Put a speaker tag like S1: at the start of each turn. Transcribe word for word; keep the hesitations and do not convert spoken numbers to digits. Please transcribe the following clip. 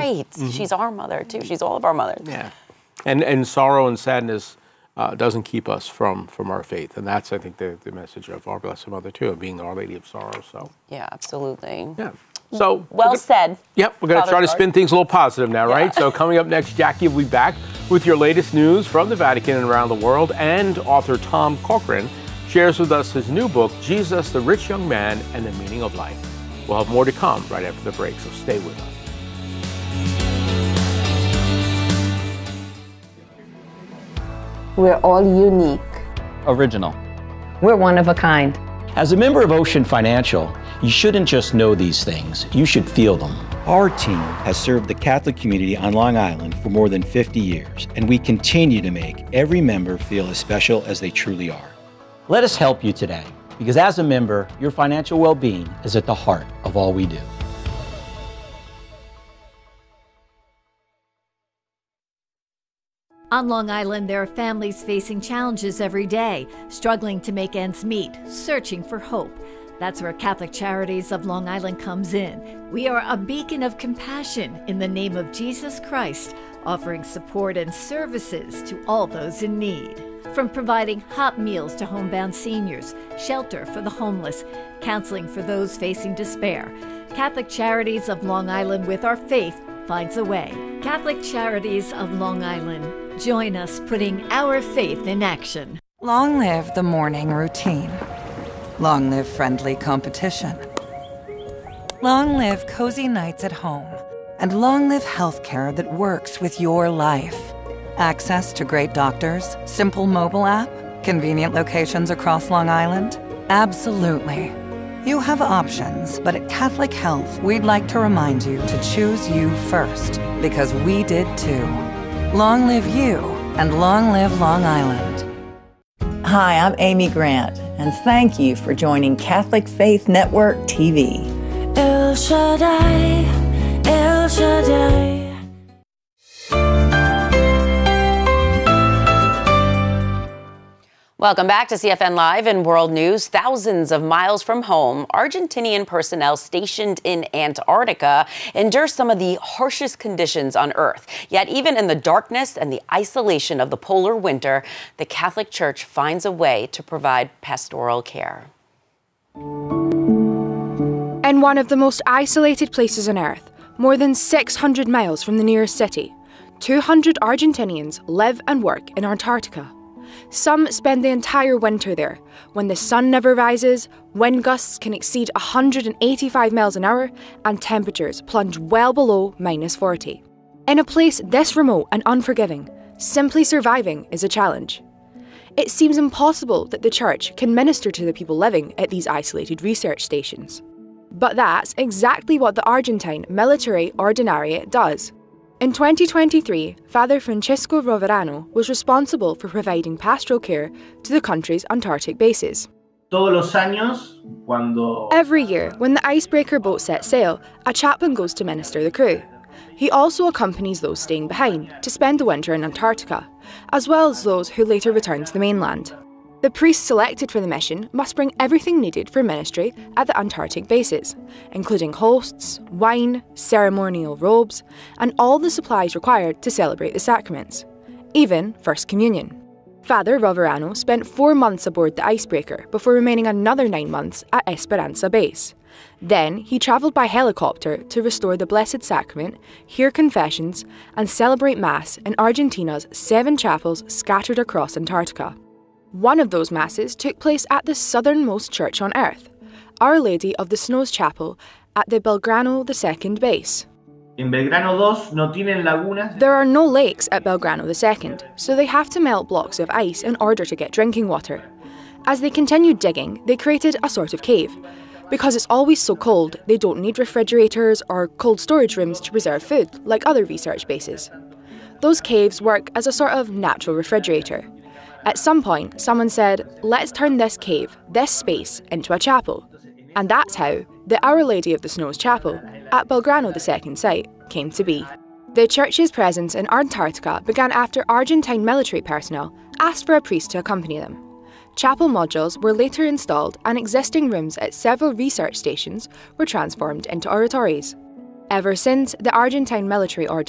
S1: Right. Mm-hmm. She's our mother, too. She's all of our mothers.
S2: Yeah. And and sorrow and sadness uh, doesn't keep us from, from our faith. And that's, I think, the, the message of our Blessed Mother, too, of being Our Lady of Sorrow. So.
S1: Yeah, absolutely.
S2: Yeah. So
S1: well said.
S2: Yep, we're going to try to spin things a little positive now, right? Yeah. So coming up next, Jackie will be back with your latest news from the Vatican and around the world, and author Tom Cochrane shares with us his new book, Jesus, the Rich Young Man and the Meaning of Life. We'll have more to come right after the break, so stay with us.
S3: We're all unique.
S4: Original.
S3: We're one of a kind.
S5: As a member of Ocean Financial, you shouldn't just know these things, you should feel them. Our team has served the Catholic community on Long Island for more than fifty years, and we continue to make every member feel as special as they truly are. Let us help you today, because as a member, your financial well-being is at the heart of all we do.
S6: On Long Island, there are families facing challenges every day, struggling to make ends meet, searching for hope. That's where Catholic Charities of Long Island comes in. We are a beacon of compassion in the name of Jesus Christ, offering support and services to all those in need. From providing hot meals to homebound seniors, shelter for the homeless, counseling for those facing despair, Catholic Charities of Long Island, with our faith, finds a way. Catholic Charities of Long Island. Join us putting our faith in action.
S7: Long live the morning routine. Long live friendly competition. Long live cozy nights at home. And long live healthcare that works with your life. Access to great doctors, simple mobile app, convenient locations across Long Island? Absolutely. You have options, but at Catholic Health, we'd like to remind you to choose you first, because we did too. Long live you, and long live Long Island.
S8: Hi, I'm Amy Grant, and thank you for joining Catholic Faith Network T V.
S9: El Shaddai, El Shaddai.
S1: Welcome back to C F N Live and World News. Thousands of miles from home, Argentinian personnel stationed in Antarctica endure some of the harshest conditions on Earth. Yet even in the darkness and the isolation of the polar winter, the Catholic Church finds a way to provide pastoral care.
S10: In one of the most isolated places on Earth, more than six hundred miles from the nearest city, two hundred Argentinians live and work in Antarctica. Some spend the entire winter there, when the sun never rises, wind gusts can exceed one hundred eighty-five miles an hour, and temperatures plunge well below minus forty. In a place this remote and unforgiving, simply surviving is a challenge. It seems impossible that the Church can minister to the people living at these isolated research stations. But that's exactly what the Argentine Military Ordinariate does. In twenty twenty-three, Father Francisco Roverano was responsible for providing pastoral care to the country's Antarctic bases. Every year, when the icebreaker boat sets sail, a chaplain goes to minister the crew. He also accompanies those staying behind to spend the winter in Antarctica, as well as those who later return to the mainland. The priests selected for the mission must bring everything needed for ministry at the Antarctic bases, including hosts, wine, ceremonial robes, and all the supplies required to celebrate the sacraments, even First Communion. Father Roverano spent four months aboard the icebreaker before remaining another nine months at Esperanza Base. Then he travelled by helicopter to restore the Blessed Sacrament, hear confessions, and celebrate Mass in Argentina's seven chapels scattered across Antarctica. One of those masses took place at the southernmost church on Earth, Our Lady of the Snows Chapel at the Belgrano the Second base.
S11: En Belgrano dos no tienen lagunas.
S10: There are no lakes at Belgrano the Second, so they have to melt blocks of ice in order to get drinking water. As they continued digging, they created a sort of cave. Because it's always so cold, they don't need refrigerators or cold storage rooms to preserve food, like other research bases. Those caves work as a sort of natural refrigerator. At some point, someone said, let's turn this cave, this space, into a chapel. And that's how the Our Lady of the Snows Chapel at Belgrano the Second site came to be. The church's presence in Antarctica began after Argentine military personnel asked for a priest to accompany them. Chapel modules were later installed, and existing rooms at several research stations were transformed into oratories. Ever since, the Argentine military ordinance